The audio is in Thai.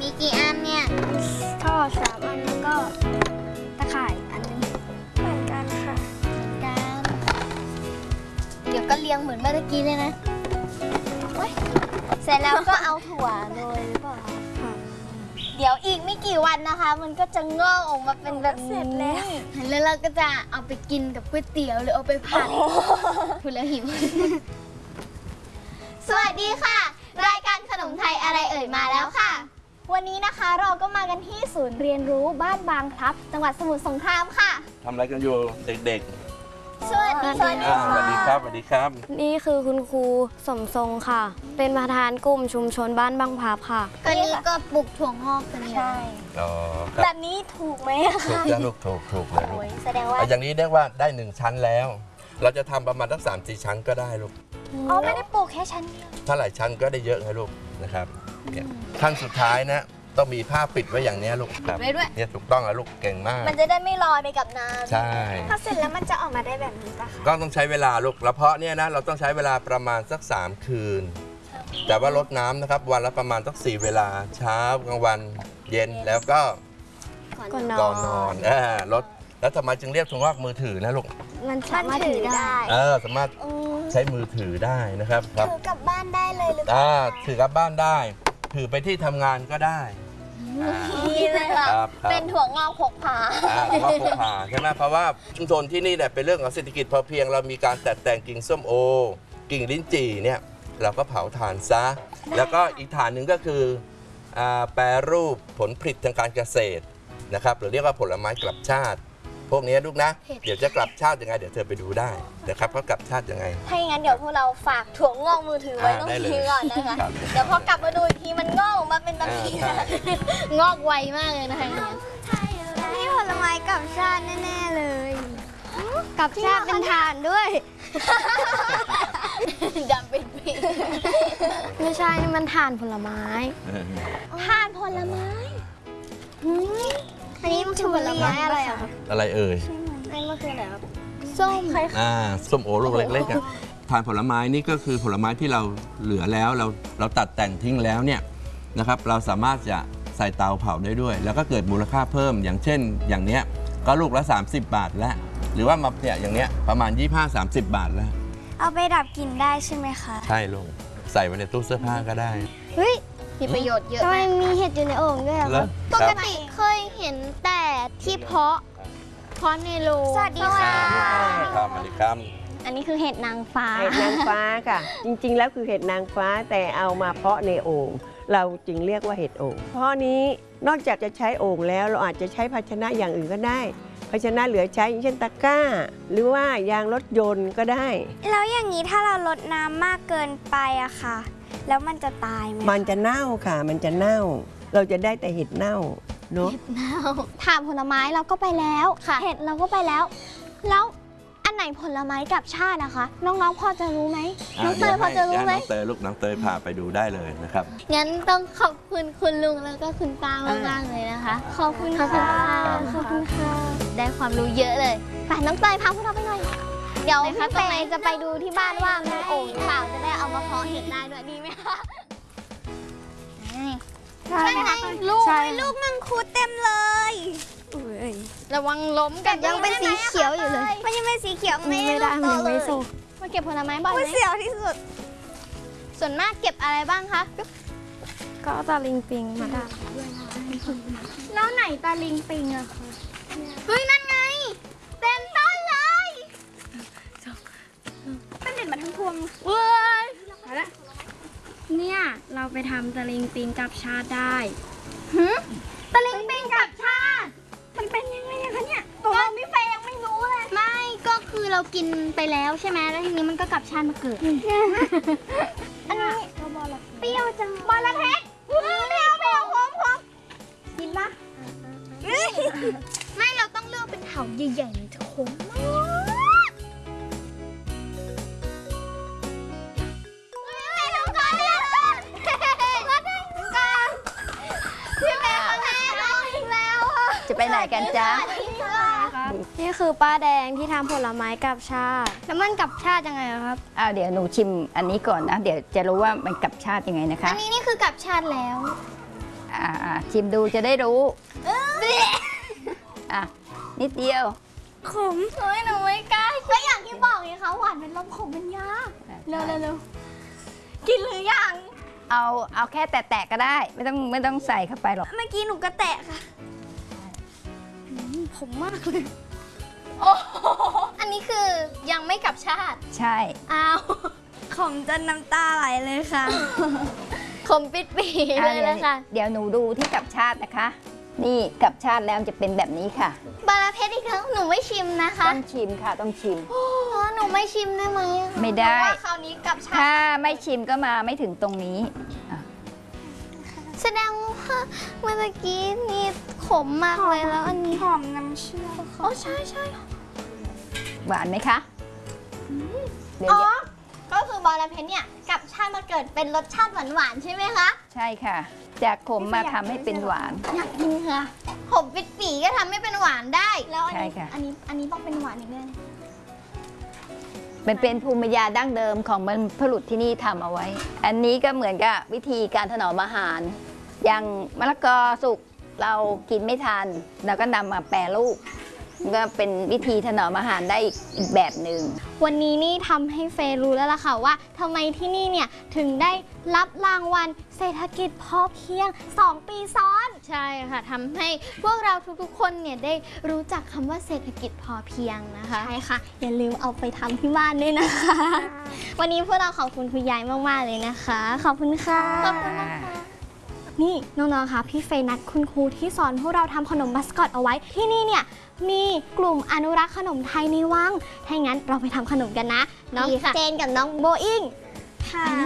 มีกี่อันเนี่ยท่อ3 อันแล้วก็ตะข่ายอันนึงเหมือนกันค่ะเดี๋ยวก็เรียงเหมือนเมื่อกี้เลยนะเสร็จแล้วก็เอาถั่วโรยหรือเปล่าเดี๋ยวอีกไม่กี่วันนะคะ มันก็จะงอกออกมาเป็นแบบเสร็จแล้วเราก็จะเอาไปกินกับก๋วยเตี๋ยวหรือเอาไปผัดพูดแล้วหิวสวัสดีค่ะรายการขนมไทยอะไรเอ่ยมาแล้วค่ะวันนี้นะคะเราก็มากันที่ศูนย์เรียนรู้บ้านบางพลับจังหวัดสมุทรสงครามค่ะทำอะไรกันอยู่เด็กสวัสดีสวัสดีครับสวัสดีครับนี่คือคุณครูสมทรงค่ะเป็นประธานกลุ่มชุมชนบ้านบางพลับค่ะก็นี่ก็ปลูกถั่วงอกกันใช่แบบนี้ถูกไหมถูกแล้วลูกถูกเลยลูกแสดงว่าอย่างนี้เรียกว่าได้1 ชั้นแล้ว เราจะทำประมาณสัก3-4 ชั้นก็ได้ลูกอ๋อไม่ได้ปลูกแค่ชั้นเดียวถ้าหลายชั้นก็ได้เยอะไงลูกนะครับขั้นสุดท้ายนะต้องมีผ้าปิดไว้อย่างนี้ลูกครับเนี่ยถูกต้องแล้วลูกเก่งมากมันจะได้ไม่ลอยไปกับน้ำใช่พอเสร็จแล้วมันจะออกมาได้แบบนี้ปะคะก็ต้องใช้เวลาลูกแล้วเพาะเนี่ยนะเราต้องใช้เวลาประมาณสัก3 คืนแต่ว่าลดน้ำนะครับวันละประมาณสัก4 เวลาเช้ากลางวันเย็นแล้วก็ก่อนนอนลดแล้วทำไมจึงเรียกถั่วงอกมือถือนะลูกมันสามารถถือได้สามารถใช้มือถือได้นะครับถือกลับบ้านได้เลยหรือเปล่าถือกลับบ้านได้ถือไปที่ทำงานก็ได้ดีเลยค่ะเป็นถั่วงอกพกพาถั่วงอกพกพาใช่ไหมเพราะว่าชุมชนที่นี่เนี่ยเป็นเรื่องของเศรษฐกิจพอเพียงเรามีการตัดแต่งกิ่งส้มโอกิ่งลิ้นจี่เนี่ยเราก็เผาถ่านซะแล้วก็อีกฐานหนึ่งก็คือแปรรูปผลผลิตทางการเกษตรนะครับหรือเรียกว่าผลไม้กลับชาติพวกนี้ลูกนะเดี๋ยวจะกลับชาติยังไงเดี๋ยวเธอไปดูได้นะครับเขากลับชาติยังไงถ้าอย่างนั้นเดี๋ยวพวกเราฝากถั่วงอกมือถือไว้ตรงนี้ก่อนนะคะเดี๋ยวพอกลับมาดูอีกทีมันงอกออกมาเป็นแบบนี้งอกไวมากเลยนะคะนี่ผลไม้กลับชาติแน่ๆเลยกลับชาติเป็นถ่านด้วยดำเป็นปีไม่ใช่นี่มันถ่านผลไม้ถ่านผลไม้อันนี้มันคือผลไม้อะไรอ่ะอะไรเอ่ยอันนี้มันคืออะไรครับส้มส้มโอลูกเล็กๆถ่านผลไม้นี่ก็คือผลไม้ที่เราเหลือแล้วเราตัดแต่งทิ้งแล้วเนี่ยนะครับเราสามารถจะใส่เตาเผาได้ด้วยแล้วก็เกิดมูลค่าเพิ่มอย่างเช่นอย่างเนี้ยก็ลูกละ30 บาทแล้วหรือว่ามาเนี่ยอย่างเนี้ยประมาณ25-30 บาทแล้วเอาไปดับกลิ่นได้ใช่ไหมคะใช่ลูกใส่ไว้ในตู้เสื้อผ้าก็ได้เฮ้ยมีประโยชน์เยอะทำไมมีเห็ดอยู่ในโอ่งด้วยครับปกติเคยเห็นแต่ที่เพาะในโรงสวัสดีค่ะสวัสดีครับอันนี้คือเห็ดนางฟ้าเห็ดนางฟ้าค่ะจริงๆแล้วคือเห็ดนางฟ้าแต่เอามาเพาะในโอ่งเราจึงเรียกว่าเห็ดโอ่งเพราะนี้นอกจากจะใช้โอ่งแล้วเราอาจจะใช้ภาชนะอย่างอื่นก็ได้ภาชนะเหลือใช้อย่างเช่นตะกร้าหรือว่ายางรถยนต์ก็ได้แล้วอย่างนี้ถ้าเราลดน้ำมากเกินไปอะค่ะแล้วมันจะตายไหมมันจะเน่าค่ะมันจะเน่าเราจะได้แต่เห็ดเน่าเนาะเห็ดเน่าถ่านผลไม้เราก็ไปแล้วเห็ดเราก็ไปแล้วอันไหนผลไม้กับชาตินะคะน้องๆพอจะรู้ไหมน้องเตยพอจะรู้ไหมน้องเตยลูกน้องเตยพาไปดูได้เลยนะครับงั้นต้องขอบคุณคุณลุงแล้วก็คุณป้ามากๆเลยนะคะขอบคุณค่ะขอบคุณค่ะได้ความรู้เยอะเลยไปน้องเตยพาพวกเราไปหน่อยเดี๋ยวพี่เฟย์จะไปดูที่บ้านว่ามีโอ่งหรือเปล่าจะได้เอามาเพาะเห็ดได้ด้วยดีไหมคะใช่ไหมลูกมังคุดเต็มเลยระวังล้มกันยังเป็นสีเขียวอยู่เลยมันยังเป็นสีเขียวไม่ได้มันไม่สุกมาเก็บผลไม้บ่อยไหมเสียวที่สุดส่วนมากเก็บอะไรบ้างคะก็ตะลิงปิงมาได้แล้วไหนตะลิงปิงอะคะเฮ้ยนั่นไงเต็มต้นเลยมันเด็ดมาทั้งพวงเว้ยเนี่ยเราไปทำตะลิงปิงกับชาติได้ตะลิงปิงกับชาติมันเป็นยังไงคะเนี่ยตัวพี่เฟย์ยังไม่รู้เลยไม่ก็คือเรากินไปแล้วใช่ไหมแล้วทีนี้มันก็กลับชาติมาเกิดอันนี้เปรี้ยวจังบอระเพ็ดเปรี้ยวหอมกินปะไม่เราต้องเลือกเป็นเถาใหญ่ๆขมมากจะไปไหนกันจ๊ะนี่คือป้าแดงที่ทำผลไม้กับชาติแล้วมันกับชาติยังไงครับเดี๋ยวหนูชิมอันนี้ก่อนนะเดี๋ยวจะรู้ว่ามันกับชาติยังไงนะคะอันนี้นี่คือกับชาติแล้วชิมดูจะได้รู้อ่ะนิดเดียวขมเฮ้ยหนูไม่กล้าก็อย่างที่บอกไงคะหวานเป็นลมขมเป็นยาเร็วกินหรือยังเอาแค่แตะๆก็ได้ไม่ต้องใส่เข้าไปหรอกเมื่อกี้หนูก็แตะค่ะผมมากเลยโอ้โหอันนี้คือยังไม่กลับชาติใช่อ้าวขมจนน้ำตาไหลเลยค่ะ ขมปิดปีเลยค่ะเดี๋ยวหนูดูที่กับชาตินะคะ นี่กับชาติแล้วจะเป็นแบบนี้ค่ะบาราเพชรอีกครั้งหนูไม่ชิมนะคะต้องชิมค่ะต้องชิมหนูไม่ชิมได้ไหมอะไม่ได้เพราะว่าคราวนี้กลับชาถ้าติไม่ชิมก็มาไม่ถึงตรงนี้แสดงว่าเมื่อกี้นี่ขมมากเลยแล้วอันนี้หอมน้ำเชื่อมค่ะอ๋อใช่หวานไหมคะเดี๋ยวอ๋อก็คือบาราเพชรเนี่ยกลับชาติมาเกิดเป็นรสชาติหวานๆใช่ไหมคะใช่ค่ะ จากขมมาทำให้เป็นหวานอยากกินค่ะขมปิดปีก็ทำให้เป็นหวานได้แล้วอันใช่นี้ค่ะอันนี้ต้องเป็นหวานอีกแน่มันเป็นภูมิปัญญาดั้งเดิมของบรรพบุรุษที่นี่ทำเอาไว้ อันนี้ก็เหมือนกับวิธีการถนอมอาหาร อย่างมะละกอสุกเรากินไม่ทันเราก็นำมาแปรรูปก็เป็นวิธีถนอมอาหารได้อีกแบบหนึ่งวันนี้นี่ทำให้เฟย์รู้แล้วล่ะค่ะว่าทำไมที่นี่เนี่ยถึงได้รับรางวัลเศรษฐกิจพอเพียง 2 ปีซ้อนใช่ค่ะทำให้พวกเราทุกๆคนเนี่ยได้รู้จักคำว่าเศรษฐกิจพอเพียงนะคะใช่ค่ะอย่าลืมเอาไปทำที่บ้านด้วยนะคะ วันนี้พวกเราขอบคุณคุณยายมากๆเลยนะคะขอบคุณค่ะขอบคุณนะคะนี่น้องๆค่ะพี่เฟย์นัดคุณครูที่สอนพวกเราทำขนมมัสคอตเอาไว้ที่นี่เนี่ยมีกลุ่มอนุรักษ์ขนมไทยในวังถ้าอย่างนั้นเราไปทำขนมกันนะน้องเจนกับน้องโบอิงค่ะ